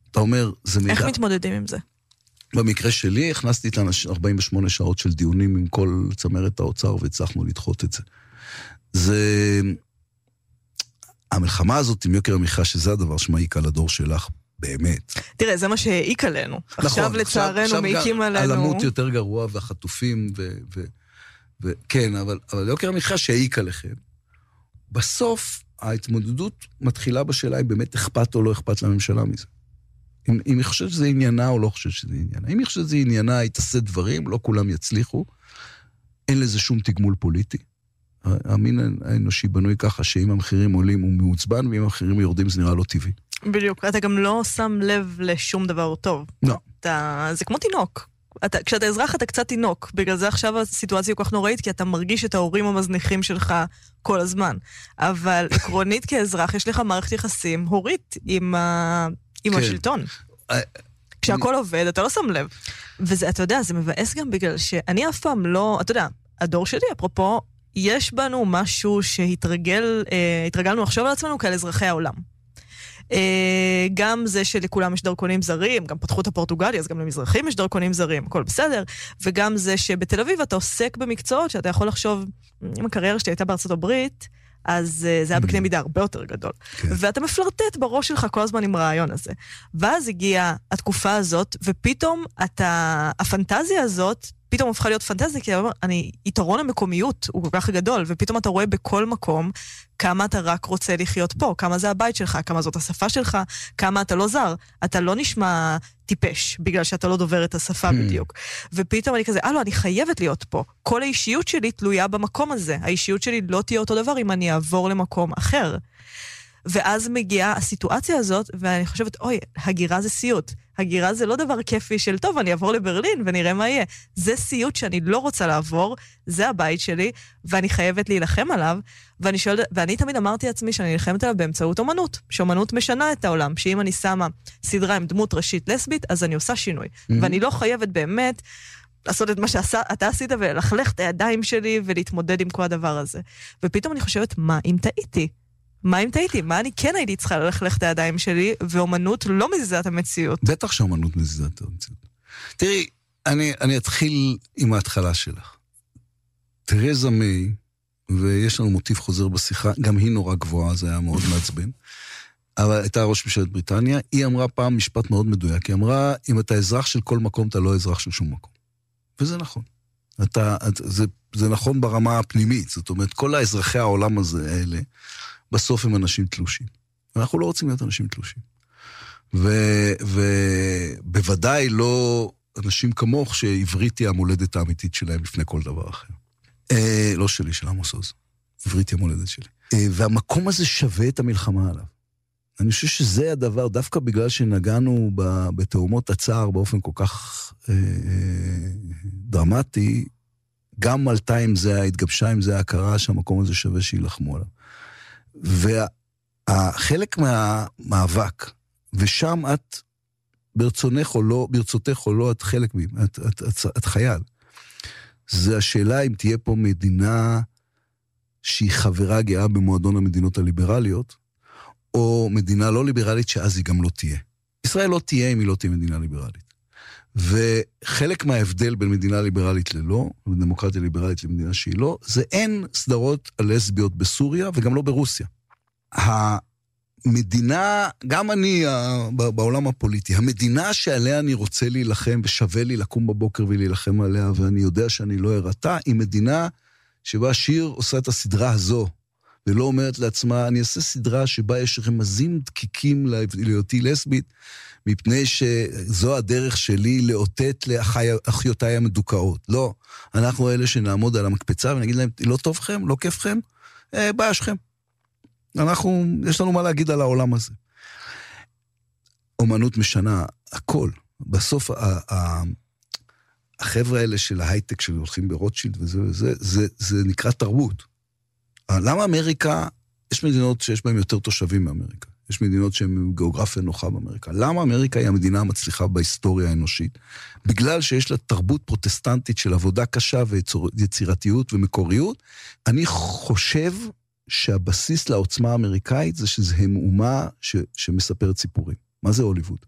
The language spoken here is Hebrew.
אתה אומר, זה מידע. איך מתמודדים עם זה? במקרה שלי, הכנסתי את 48 שעות של דיונים עם כל צמרת האוצר, והצלחנו לדחות את זה. המלחמה הזאת עם יוקר המחיה, שזה הדבר שמעיק על הדור שלך, באמת. תראה, זה מה שהעיק עלינו. נכון, עכשיו לצערנו מעיקים עלינו. הלמות יותר גרוע, והחטופים, כן, אבל יוקר המחיה שהעיק עליכם. בסוף, ההתמודדות מתחילה בשאלה אם באמת אכפת או לא אכפת לממשלה מזה. אם היא חושבת שזה עניינה או לא חושבת שזה עניינה. אם היא חושבת שזה עניינה, היא תעשה דברים, לא כולם יצליחו. אין לזה שום תגמול פוליטי. המין האנושי בנוי ככה שאם המחירים עולים הוא מעוצבן, ואם המחירים יורדים זה נראה לא טבעי. בדיוק, אתה גם לא שם לב לשום דבר טוב. לא. זה כמו תינוק. כשאתה אזרח אתה קצת תינוק, בגלל זה עכשיו הסיטואציה כל כך נוראית, כי אתה מרגיש את ההורים המזניחים שלך כל הזמן. אבל עקרונית כאזרח יש לך מערכת יחסים הורית עם השלטון. כשהכל עובד, אתה לא שם לב. וזה, אתה יודע, זה מבאס גם בגלל שאני אף פעם לא, אתה יודע, הדור שלי, אפרופו, יש בנו משהו התרגלנו לחשוב על עצמנו כאל אזרחי העולם. גם זה שלכולם יש דרכונים זרים, גם פתחו את הפורטוגלי, אז גם למזרחים יש דרכונים זרים, הכל בסדר, וגם זה שבתל אביב אתה עוסק במקצועות שאתה יכול לחשוב, אם הקריירה שלי הייתה בארצות הברית, אז זה היה בקנה מידה הרבה יותר גדול. ואתה מפלרטט בראש שלך כל הזמן עם הרעיון הזה. ואז הגיעה התקופה הזאת, ופתאום הפנטזיה הזאת, פתאום הפכה להיות פנטזיה, כי יתרון המקומיות הוא כל כך גדול, ופתאום אתה רואה בכל מקום כמה אתה רק רוצה לחיות פה, כמה זה הבית שלך, כמה זאת השפה שלך, כמה אתה לא זר. אתה לא נשמע טיפש, בגלל שאתה לא דובר את השפה בדיוק. ופתאום אני כזה, אני חייבת להיות פה. כל האישיות שלי תלויה במקום הזה. האישיות שלי לא תהיה אותו דבר אם אני אעבור למקום אחר. ואז מגיעה הסיטואציה הזאת, ואני חושבת, הגירה זה סיוט. הגירה זה לא דבר כיפי של, טוב, אני אעבור לברלין ונראה מה יהיה. זה סיוט שאני לא רוצה לעבור, זה הבית שלי, ואני חייבת להילחם עליו, ואני תמיד אמרתי לעצמי שאני נלחמת עליו באמצעות אומנות, שאומנות משנה את העולם, שאם אני שמה סדרה עם דמות ראשית לסבית, אז אני עושה שינוי. ואני לא חייבת באמת לעשות את מה שאתה עשית, ולחלך את הידיים שלי, ולהתמודד עם כל הדבר הזה. ופתאום אני חושבת, מה אם טעיתי? מה אם טעיתי? מה אני כן הייתי צריכה ללכלך את הידיים שלי, ואומנות לא מזיזה את המציאות. בטח שאומנות מזיזה את המציאות. תראי, אני אתחיל עם ההתחלה שלך. תרזה מיי, ויש לנו מוטיב חוזר בשיחה, גם היא נורא גבוהה, זה היה מאוד מעצבן, אבל הייתה ראש ממשלת בריטניה, היא אמרה פעם משפט מאוד מדויק, היא אמרה, אם אתה אזרח של כל מקום, אתה לא אזרח של שום מקום. וזה נכון. זה נכון ברמה הפנימית, זאת אומרת, כל האזרחי העולם הזה, האלה, בסוף הם אנשים תלושים. אנחנו לא רוצים להיות אנשים תלושים. ובוודאי לא אנשים כמוך שעברית היא המולדת האמיתית שלהם לפני כל דבר אחר. לא שלי, של עמוס עוז. עברית היא המולדת שלי. והמקום הזה שווה את המלחמה עליו. אני חושב שזה הדבר, דווקא בגלל שנגענו בתאומות הצער באופן כל כך דרמטי, גם עלתה עם זה, התגבשה עם זה ההכרה שהמקום הזה שווה שילחמו עליו. והחלק מהמאבק, ושם את ברצונך או לא, ברצותך או לא, את חלק מהם, את חייל. זה השאלה אם תהיה פה מדינה שהיא חברה גאה במועדון המדינות הליברליות, או מדינה לא ליברלית שאז היא גם לא תהיה. ישראל לא תהיה אם היא לא תהיה מדינה ליברלית. וחלק מההבדל בין מדינה ליברלית ללא, ודמוקרטיה ליברלית למדינה שהיא לא, זה אין סדרות על לסביות בסוריה וגם לא ברוסיה. המדינה, גם אני בעולם הפוליטי, המדינה שעליה אני רוצה להילחם ושווה לי לקום בבוקר ולהילחם עליה, ואני יודע שאני לא הרתה, היא מדינה שבה שיר עושה את הסדרה הזו, ולא אומרת לעצמה, אני אעשה סדרה שבה יש רמזים דקיקים להיותי לסבית, מפני שזו הדרך שלי לאותת לאחיותיי המדוכאות. לא, אנחנו אלה שנעמוד על המקפצה ונגיד להם, לא טובכם, לא כיפכם, בעיה שלכם. יש לנו מה להגיד על העולם הזה. אומנות משנה, הכל. בסוף, החבר'ה האלה של ההייטק שהולכים ברוטשילד וזה, זה נקרא תרבות. למה אמריקה, יש מדינות שיש בהן יותר תושבים מאמריקה. יש מדינות שהן גיאוגרפיה נוחה באמריקה. למה אמריקה היא המדינה המצליחה בהיסטוריה האנושית? בגלל שיש לה תרבות פרוטסטנטית של עבודה קשה ויצירתיות ומקוריות. אני חושב שהבסיס לעוצמה האמריקאית זה שזה אומה שמספרת סיפורים. מה זה הוליווד?